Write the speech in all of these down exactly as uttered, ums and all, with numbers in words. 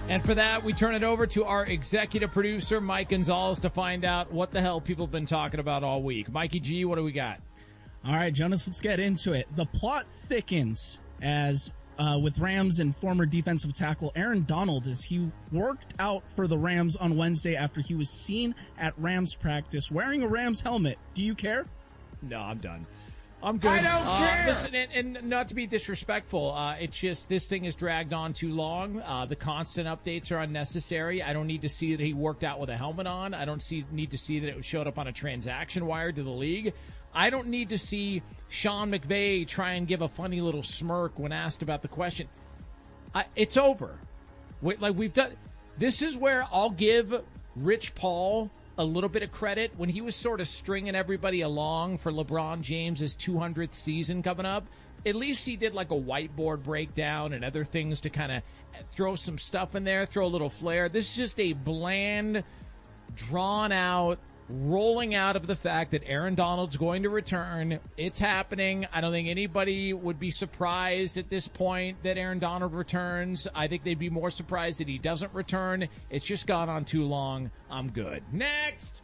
And for that, we turn it over to our executive producer, Mike Gonzalez, to find out what the hell people have been talking about all week. Mikey G, what do we got? All right, Jonas, let's get into it. The plot thickens as uh, with Rams and former defensive tackle Aaron Donald as he worked out for the Rams on Wednesday after he was seen at Rams practice wearing a Rams helmet. Do you care? No, I'm done. I'm good. I don't uh, care. Listen, and, and not to be disrespectful, uh, it's just this thing has dragged on too long. Uh, the constant updates are unnecessary. I don't need to see that he worked out with a helmet on. I don't see need to see that it showed up on a transaction wire to the league. I don't need to see Sean McVay try and give a funny little smirk when asked about the question. I, it's over. We, like we've done. This is where I'll give Rich Paul a little bit of credit when he was sort of stringing everybody along for LeBron James's two hundredth season coming up. At least he did like a whiteboard breakdown and other things to kind of throw some stuff in there, throw a little flair. This is just a bland, drawn out, rolling out of the fact that Aaron Donald's going to return. It's happening. I don't think anybody would be surprised at this point that Aaron Donald returns. I think they'd be more surprised that he doesn't return. It's just gone on too long. I'm good. Next.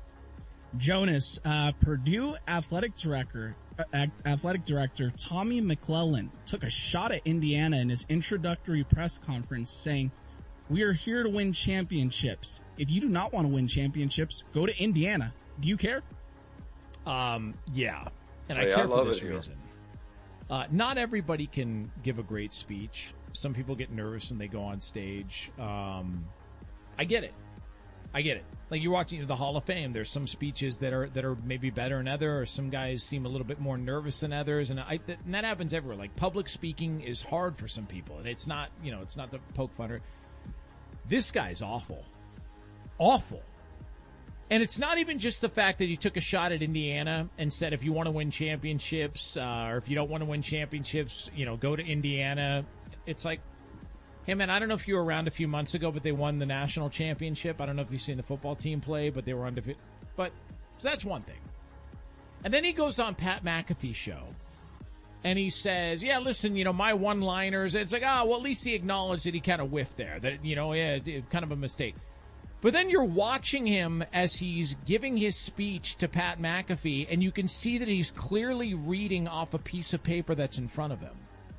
Jonas, uh, Purdue athletic director, uh, athletic director Tommy McClellan took a shot at Indiana in his introductory press conference saying, "We are here to win championships. If you do not want to win championships, go to Indiana. Do you care?" Um, yeah. And hey, I care I love for this it here. reason. Uh, not everybody can give a great speech. Some people get nervous when they go on stage. Um, I get it. I get it. Like you're watching the Hall of Fame. There's some speeches that are that are maybe better than others, or some guys seem a little bit more nervous than others, and I and that happens everywhere. Like public speaking is hard for some people, and it's not you know it's not to poke fun or. This guy's awful. Awful. And it's not even just the fact that he took a shot at Indiana and said, if you want to win championships, uh, or if you don't want to win championships, you know, go to Indiana. It's like, hey, man, I don't know if you were around a few months ago, but they won the national championship. I don't know if you've seen the football team play, but they were undefeated. But so that's one thing. And then he goes on Pat McAfee's show. And he says, yeah, listen, you know, my one-liners, it's like, ah, oh, well, at least he acknowledged that he kind of whiffed there, that, you know, yeah, it's, it's kind of a mistake. But then you're watching him as he's giving his speech to Pat McAfee, and you can see that he's clearly reading off a piece of paper that's in front of him.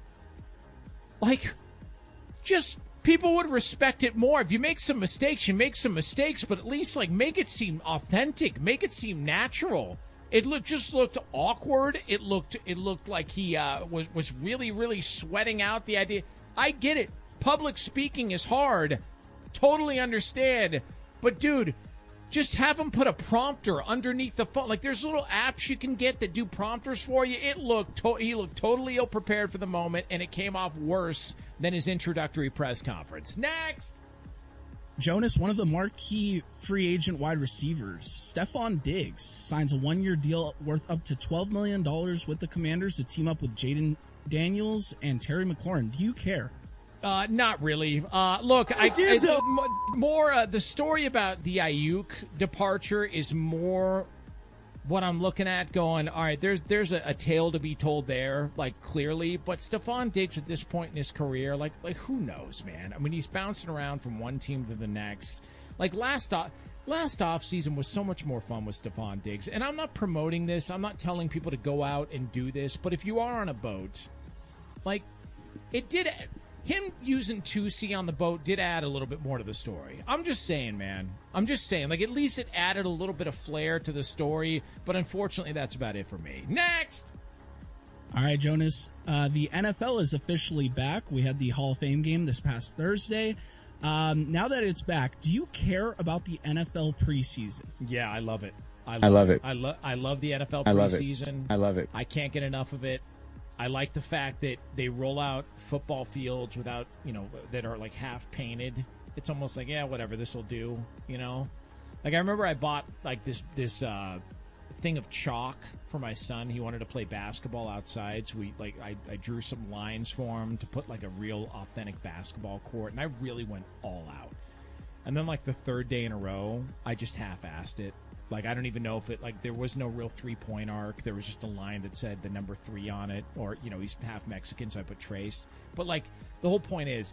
Like, just people would respect it more. If you make some mistakes, you make some mistakes, but at least, like, make it seem authentic, make it seem natural. It looked just looked awkward. It looked it looked like he uh, was was really really sweating out the idea. I get it. Public speaking is hard. Totally understand. But dude, just have him put a prompter underneath the phone. Like there's little apps you can get that do prompters for you. It looked to- he looked totally ill prepared for the moment, and it came off worse than his introductory press conference. Next. Jonas, one of the marquee free agent wide receivers, Stephon Diggs, signs a one-year deal worth up to twelve million dollars with the Commanders to team up with Jaden Daniels and Terry McLaurin. Do you care? Uh, not really. Uh, look, I, I, I more uh, the story about the Ayuk departure is more what I'm looking at going, all right, there's there's a, a tale to be told there, like, clearly. But Stephon Diggs at this point in his career, like, like who knows, man? I mean, he's bouncing around from one team to the next. Like, last off, last offseason was so much more fun with Stephon Diggs. And I'm not promoting this. I'm not telling people to go out and do this. But if you are on a boat, like, it did – him using two C on the boat did add a little bit more to the story. I'm just saying, man. I'm just saying. Like, at least it added a little bit of flair to the story. But unfortunately, that's about it for me. Next! All right, Jonas. Uh, the N F L is officially back. We had the Hall of Fame game this past Thursday. Um, now that it's back, do you care about the N F L preseason? Yeah, I love it. I love, I love it. it. I, lo- I love the N F L I love preseason. it. I love it. I can't get enough of it. I like the fact that they roll out football fields without, you know, that are like half painted. It's almost like, yeah, whatever, this will do, you know? Like, I remember I bought like this this uh, thing of chalk for my son. He wanted to play basketball outside, so we like I, I drew some lines for him to put like a real authentic basketball court, and I really went all out. And then like the third day in a row, I just half-assed it. Like, I don't even know if it, like, there was no real three-point arc. There was just a line that said the number three on it. Or, you know, he's half Mexican, so I put Trace. But, like, the whole point is,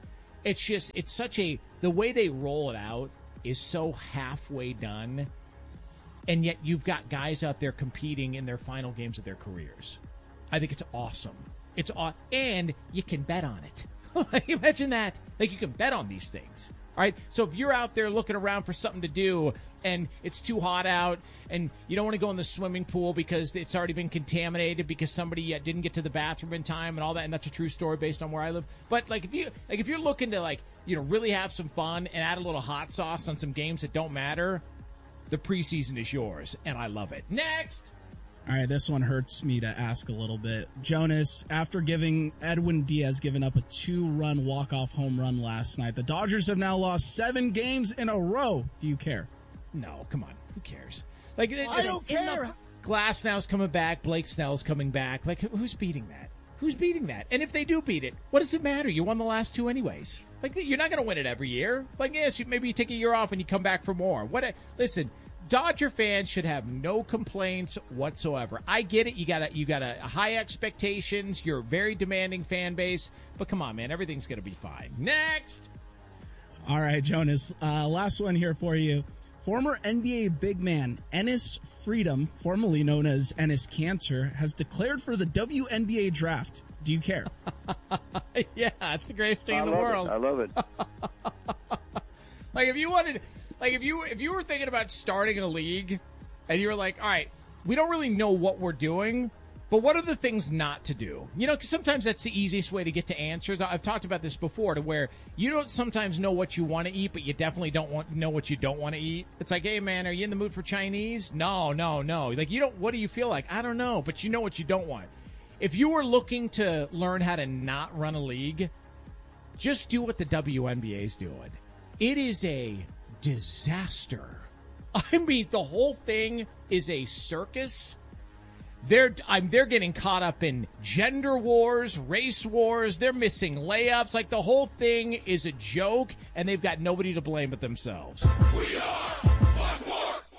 It's just, it's such a, the way they roll it out is so halfway done, and yet you've got guys out there competing in their final games of their careers. I think it's awesome. It's aw- and you can bet on it. Imagine that. Like, you can bet on these things. All right, so if you're out there looking around for something to do and it's too hot out and you don't want to go in the swimming pool because it's already been contaminated because somebody uh, didn't get to the bathroom in time and all that, and that's a true story based on where I live. But like if you like if you're looking to like you know really have some fun and add a little hot sauce on some games that don't matter, the preseason is yours, and I love it. Next. All right, this one hurts me to ask a little bit. Jonas, after giving Edwin Diaz giving up a two-run walk-off home run last night, the Dodgers have now lost seven games in a row. Do you care? No, come on. Who cares? Like well, I don't care. Glasnow's coming back. Blake Snell's coming back. Like, who's beating that? Who's beating that? And if they do beat it, what does it matter? You won the last two anyways. Like, you're not going to win it every year. Like, yes, you, maybe you take a year off and you come back for more. What? A, listen. Dodger fans should have no complaints whatsoever. I get it. You got a, you got a, a high expectations. You're a very demanding fan base. But come on, man. Everything's going to be fine. Next. All right, Jonas. Uh, last one here for you. Former N B A big man Enes Freedom, formerly known as Enes Kanter, has declared for the W N B A draft. Do you care? Yeah, it's the greatest thing I in the love world. It. I love it. Like, if you wanted... Like, if you if you were thinking about starting a league and you were like, all right, we don't really know what we're doing, but what are the things not to do? You know, because sometimes that's the easiest way to get to answers. I've talked about this before, to where you don't sometimes know what you want to eat, but you definitely don't want know what you don't want to eat. It's like, hey, man, are you in the mood for Chinese? No, no, no. Like, you don't. What do you feel like? I don't know, but you know what you don't want. If you were looking to learn how to not run a league, just do what the W N B A is doing. It is a disaster. I mean, the whole thing is a circus. They're I'm they're getting caught up in gender wars, race wars. They're missing layups. Like, the whole thing is a joke, and they've got nobody to blame but themselves. We are Black Sports.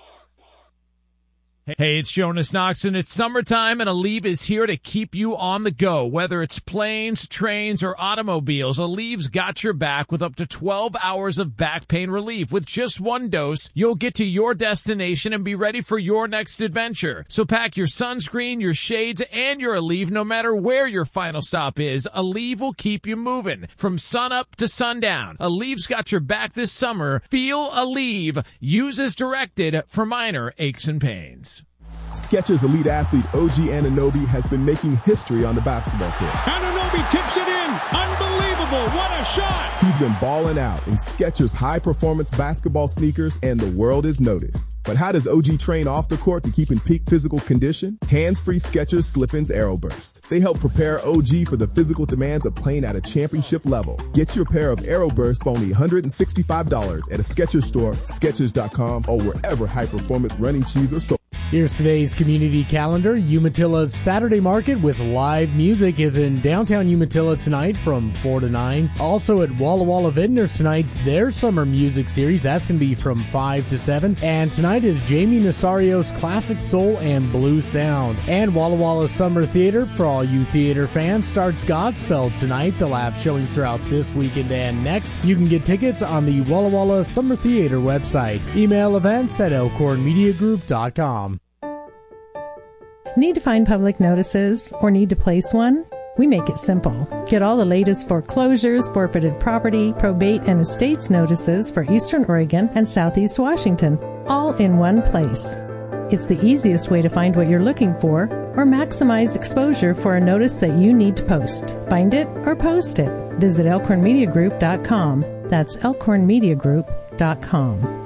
Hey, it's Jonas Knox, and it's summertime, and Aleve is here to keep you on the go. Whether it's planes, trains, or automobiles, Aleve's got your back with up to twelve hours of back pain relief. With just one dose, you'll get to your destination and be ready for your next adventure. So pack your sunscreen, your shades, and your Aleve no matter where your final stop is. Aleve will keep you moving from sunup to sundown. Aleve's got your back this summer. Feel Aleve. Use as directed for minor aches and pains. Skechers elite athlete O G Anunoby has been making history on the basketball court. Anunoby tips it in. Unbelievable. What a shot. He's been balling out in Skechers high-performance basketball sneakers, and the world is noticed. But how does O G train off the court to keep in peak physical condition? Hands-free Skechers Slip-ins Aeroburst. They help prepare O G for the physical demands of playing at a championship level. Get your pair of Aeroburst for only one hundred sixty-five dollars at a Skechers store, Skechers dot com, or wherever high-performance running shoes are sold. Here's today's community calendar. Umatilla Saturday Market with live music is in downtown Umatilla tonight from four to nine. Also at Walla Walla Vintners tonight's their summer music series. That's going to be from five to seven. And tonight is Jamie Nasario's Classic Soul and Blues Sound. And Walla Walla Summer Theater, for all you theater fans, starts Godspell tonight. They'll have showings throughout this weekend and next. You can get tickets on the Walla Walla Summer Theater website. Email events at elkhorn media group dot com. Need to find public notices or need to place one? We make it simple. Get all the latest foreclosures, forfeited property, probate, and estates notices for Eastern Oregon and Southeast Washington, all in one place. It's the easiest way to find what you're looking for or maximize exposure for a notice that you need to post. Find it or post it. Visit elkhorn media group dot com. That's elkhorn media group dot com.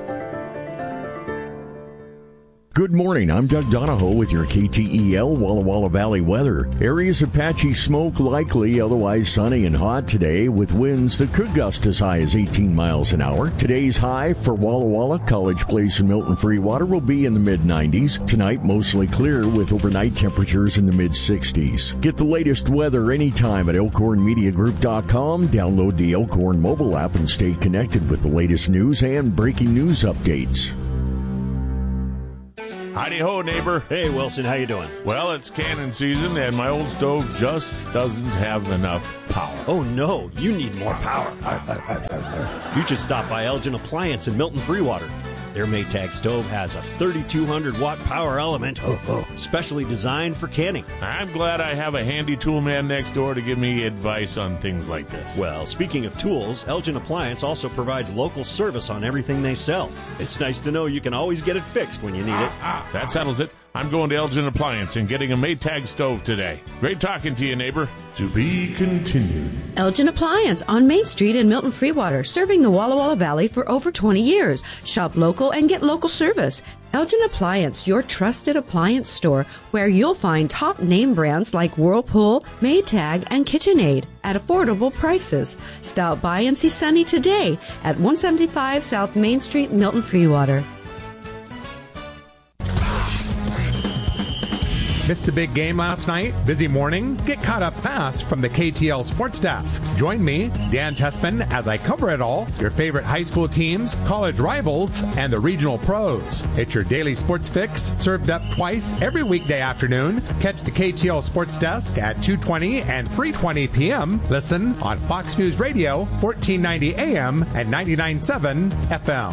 Good morning. I'm Doug Donahoe with your K T E L Walla Walla Valley weather. Areas of patchy smoke likely, otherwise sunny and hot today with winds that could gust as high as eighteen miles an hour. Today's high for Walla Walla, College Place, and Milton Freewater will be in the mid nineties. Tonight, mostly clear with overnight temperatures in the mid sixties. Get the latest weather anytime at elkhorn media group dot com. Download the Elkhorn mobile app and stay connected with the latest news and breaking news updates. Howdy-ho, neighbor. Hey, Wilson, how you doing? Well, it's cannon season, and my old stove just doesn't have enough power. Oh, no, you need more power. You should stop by Elgin Appliance in Milton Freewater. Their Maytag stove has a thirty-two hundred watt power element, oh, oh, specially designed for canning. I'm glad I have a handy tool man next door to give me advice on things like this. Well, speaking of tools, Elgin Appliance also provides local service on everything they sell. It's nice to know you can always get it fixed when you need it. That settles it. I'm going to Elgin Appliance and getting a Maytag stove today. Great talking to you, neighbor. To be continued. Elgin Appliance on Main Street in Milton Freewater, serving the Walla Walla Valley for over twenty years. Shop local and get local service. Elgin Appliance, your trusted appliance store, where you'll find top name brands like Whirlpool, Maytag, and KitchenAid at affordable prices. Stop by and see Sunny today at one seventy-five South Main Street, Milton Freewater. Missed the big game last night? Busy morning? Get caught up fast from the K T L Sports Desk. Join me, Dan Tespin, as I cover it all, your favorite high school teams, college rivals, and the regional pros. It's your daily sports fix, served up twice every weekday afternoon. Catch the K T L Sports Desk at two twenty and three twenty p.m. Listen on Fox News Radio, fourteen ninety A M and ninety-nine point seven F M.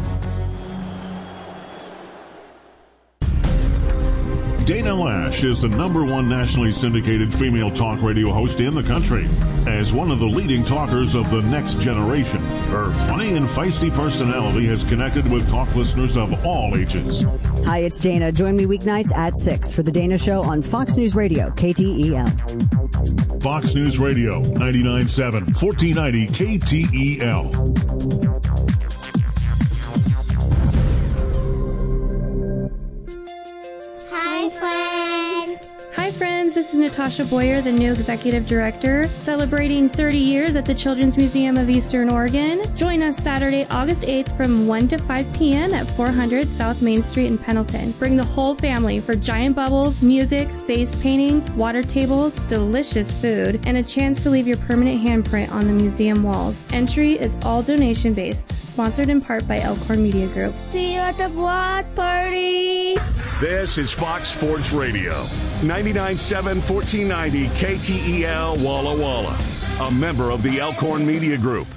Dana Lash is the number one nationally syndicated female talk radio host in the country. As one of the leading talkers of the next generation, her funny and feisty personality has connected with talk listeners of all ages. Hi, it's Dana. Join me weeknights at six for The Dana Show on Fox News Radio, K T E L. Fox News Radio, ninety-nine point seven, fourteen ninety K T E L. Hi, friends. Hi, friends. This is Natasha Boyer, the new executive director, celebrating thirty years at the Children's Museum of Eastern Oregon. Join us Saturday, August eighth from one to five p.m. at four hundred South Main Street in Pendleton. Bring the whole family for giant bubbles, music, face painting, water tables, delicious food, and a chance to leave your permanent handprint on the museum walls. Entry is all donation-based. Sponsored in part by Elkhorn Media Group. See you at the block party. This is Fox Sports Radio, ninety-nine point seven, fourteen ninety K T E L Walla Walla, a member of the Elkhorn Media Group.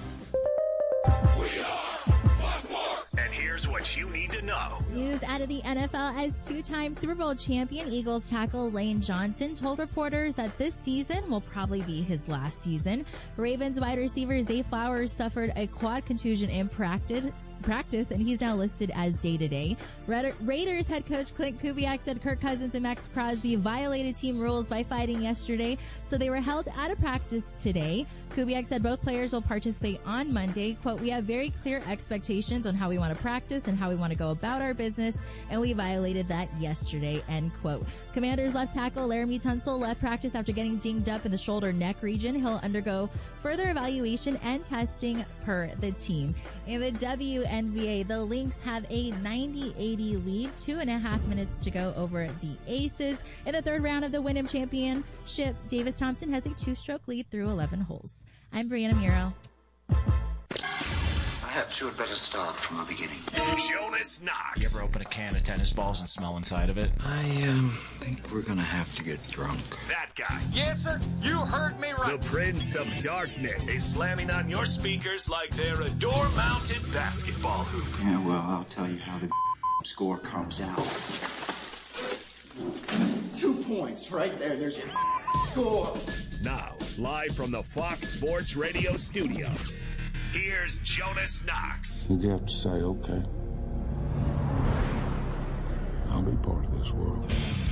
And here's what you need to know. News out of the N F L as two-time Super Bowl champion Eagles tackle Lane Johnson told reporters that this season will probably be his last season. Ravens wide receiver Zay Flowers suffered a quad contusion in practice. practice, and he's now listed as day-to-day. Raiders head coach Clint Kubiak said Kirk Cousins and Max Crosby violated team rules by fighting yesterday, so they were held out of practice today. Kubiak said both players will participate on Monday. Quote, we have very clear expectations on how we want to practice and how we want to go about our business, and we violated that yesterday, end quote. Commanders left tackle Laramie Tunsil left practice after getting dinged up in the shoulder neck region. He'll undergo further evaluation and testing per the team. In the W N B A, the Lynx have a ninety eighty lead, two and a half minutes to go over the Aces. In the third round of the Wyndham Championship, Davis Thompson has a two-stroke lead through eleven holes. I'm Brianna Muro. Perhaps you had better start from the beginning. Jonas Knox. You ever open a can of tennis balls and smell inside of it? I um, think we're gonna have to get drunk. That guy. Yes, sir. You heard me right. The Prince of Darkness is slamming on your speakers like they're a door-mounted basketball hoop. Yeah, well, I'll tell you how the score comes out. Two points right there. There's your score. Now, live from the Fox Sports Radio studios, here's Jonas Knox. Did you have to say, okay, I'll be part of this world.